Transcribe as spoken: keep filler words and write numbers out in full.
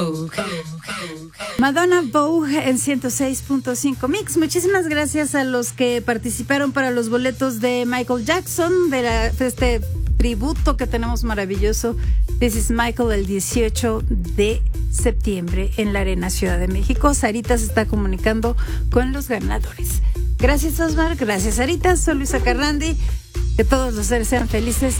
Madonna Vogue en ciento seis punto cinco Mix. Muchísimas gracias a los que participaron para los boletos de Michael Jackson, de, la, de este tributo que tenemos maravilloso. This is Michael, el dieciocho de septiembre en la Arena Ciudad de México. Sarita se está comunicando con los ganadores. Gracias, Osmar. Gracias, Sarita. Soy Luisa Carrandi. Que todos los seres sean felices